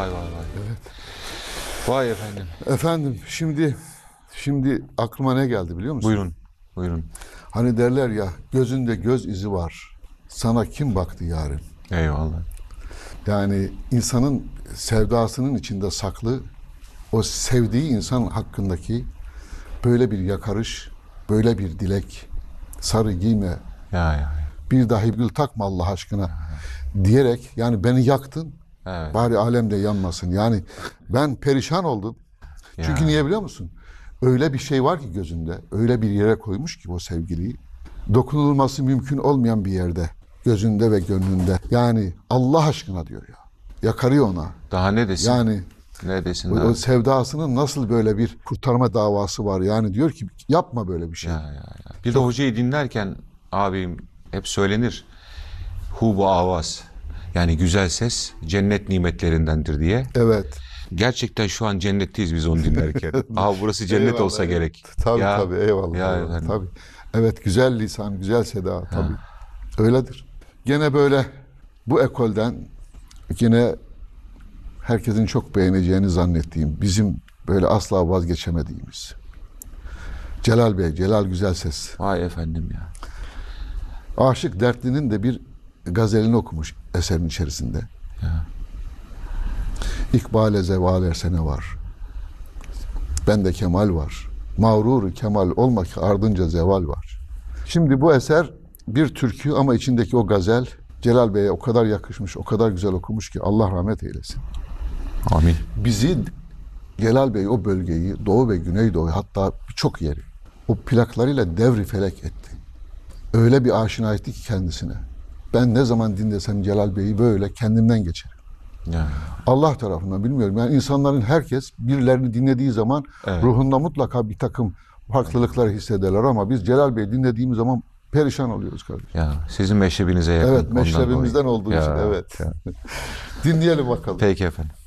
Vay vay vay. Evet. Vay efendim. Efendim şimdi aklıma ne geldi biliyor musun? Buyurun. Buyurun. Hani derler ya, gözünde göz izi var. Sana kim baktı yarim? Eyvallah. Yani insanın sevdasının içinde saklı, o sevdiği insan hakkındaki böyle bir yakarış, böyle bir dilek, sarı giyme, Ya. bir dahi gül takma Allah aşkına diyerek, yani beni yaktın, Evet. bari alemde yanmasın. Yani ben perişan oldum. Çünkü Ya. niye biliyor musun? Öyle bir şey var ki gözünde, öyle bir yere koymuş ki o sevgiliyi, dokunulması mümkün olmayan bir yerde, gözünde ve gönlünde. Yani Allah aşkına diyor ya, yakarıyor ona. Daha ne desin? Yani Ne desin o daha? sevdasının nasıl böyle bir kurtarma davası var. Yani diyor ki yapma böyle bir şey. Ya. Bir de hocayı dinlerken abim hep söylenir. Hu avaz. Yani güzel ses cennet nimetlerindendir diye. Evet. Gerçekten şu an cennetteyiz biz onu dinlerken. Burası cennet Eyvallah, olsa evet. gerek. Tabii Ya, tabii, eyvallah. ya eyvallah, efendim. tabii. Evet, güzel lisan, güzel seda tabii. Öyledir. Gene böyle bu ekolden yine herkesin çok beğeneceğini zannettiğim, bizim böyle asla vazgeçemediğimiz Celal Bey, Celal Güzelses. Vay efendim ya. Aşık Dertli'nin de bir gazelini okumuş eserin içerisinde. Ya. İkbale zeval ersene var. Bende kemal var. Mağrur kemal olmak ardınca zeval var. Şimdi bu eser bir türkü ama içindeki o gazel Celal Bey'e o kadar yakışmış, o kadar güzel okumuş ki Allah rahmet eylesin. Amin. Bizi Celal Bey o bölgeyi, Doğu ve Güneydoğu, hatta birçok yeri o plaklarıyla devri felek etti. Öyle bir aşina etti ki kendisine. Ben ne zaman dinlesem Celal Bey'i böyle kendimden geçerim. Ya. Allah tarafından bilmiyorum. Yani insanların herkes birilerini dinlediği zaman Evet. ruhunda mutlaka bir takım farklılıklar hissederler ama biz Celal Bey'i dinlediğimiz zaman perişan oluyoruz kardeşim. Ya sizin meşrebinize yakın. Evet, ondan meşrebimizden dolayı. olduğu Ya, için evet. ya. Dinleyelim bakalım. Peki efendim.